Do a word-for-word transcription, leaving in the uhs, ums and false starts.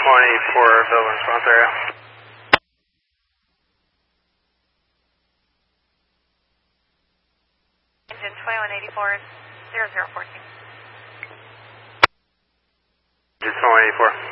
twenty-four, Villa response area. Engine twenty-one eighty-four, zero zero fourteen. Engine twenty-one eighty-four.